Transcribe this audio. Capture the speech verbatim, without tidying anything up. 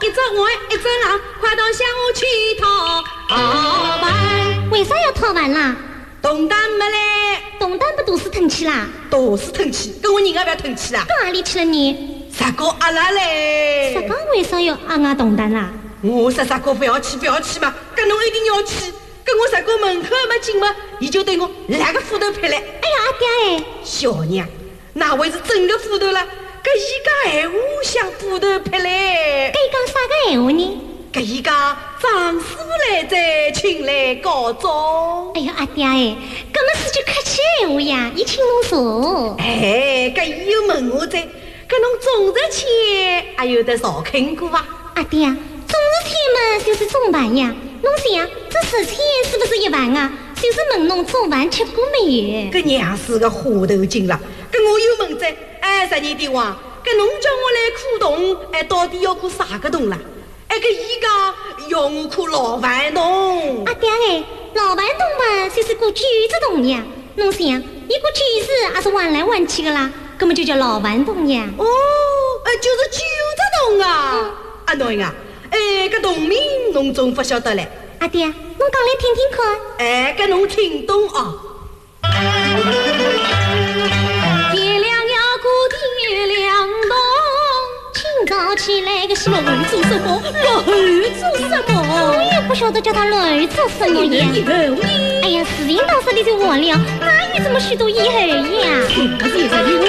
一只碗一只狼，快到乡下去讨讨饭。 为啥要讨饭啦？ 东单没来， 东单不都是腾起啦？ 都是腾起，跟我人家不要腾起啦。 到哪里去了你？ 啥个阿拉嘞？ 啥个为啥要阿俺东单啦？ 我说啥个不要去不要去嘛，跟侬一定要去。跟我啥个门口没进嘛，伊就对我来个斧头劈来。哎呀阿爹哎， 小娘，哪会是真的斧头了？搿伊讲闲话像斧头劈来。 搿伊讲啥个闲话呢？ 搿伊讲张师傅来哉，请来告状。 哎呀阿爹哎，搿么是句客气闲话呀，伊请侬坐。 哎，搿伊又问我哉，搿侬种日前还有得少啃过伐？ 阿爹啊，种日前嘛就是中饭呀。侬想这十天是不是一饭啊？就是问侬做饭吃过没有？ 搿娘是个花头精了。搿我又问哉，哎，十年的王，搿侬叫我来苦洞，哎，到底要苦啥个洞啦？哎，搿伊讲要我苦老饭洞。 阿爹哎，老饭洞嘛就是过橘子洞呀。侬想，一个橘子也是弯来弯去的啦，根本就叫老饭洞呀。 哦，呃，就是橘子洞啊。嗯、啊，侬呀。哎，搿洞名侬总不晓得嘞？ 阿爹，侬讲来听听看。 哎，搿侬听懂啊？ 月亮要过月亮洞，清早起来个是乱做什么？乱做什么？我也不晓得叫他乱做什么呀。以后呢？哎呀，事情到这里就完了，哪有这么许多以后呀？ 可是有啥